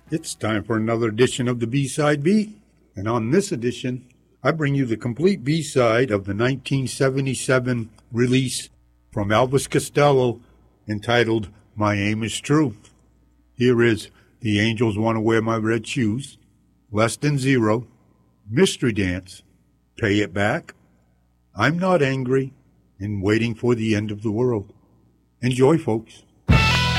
It's time for another edition of the B-Side Beat. And on this edition, I bring you the complete B-side of the 1977 release from Elvis Costello entitled My Aim Is True. Here is The Angels Want to Wear My Red Shoes, Less Than Zero, Mystery Dance, Pay It Back, I'm Not Angry, and Waiting for the End of the World. Enjoy, folks.